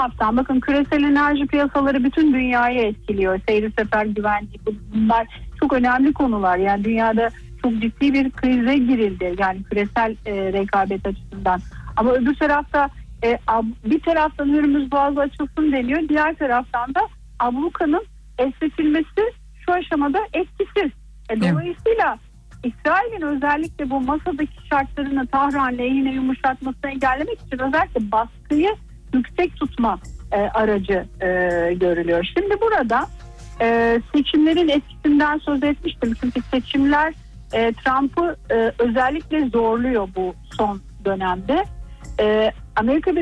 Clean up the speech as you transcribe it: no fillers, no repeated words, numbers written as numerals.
taraftan bakın, küresel enerji piyasaları bütün dünyayı etkiliyor. Seyir sefer güvenliği, bunlar çok önemli konular. Yani dünyada çok ciddi bir krize girildi. Yani küresel rekabet açısından. Ama öbür tarafta bir taraftan Hürmüz Boğazı açılsın deniyor. Diğer taraftan da ablukanın esnetilmesi şu aşamada etkisiz. Dolayısıyla İsrail'in özellikle bu masadaki şartlarını Tahran lehine yumuşatmasını engellemek için özellikle baskıyı yüksek tutma aracı görülüyor. Şimdi burada seçimlerin etkisinden söz etmiştim. Çünkü seçimler Trump'ı özellikle zorluyor bu son dönemde. Amerika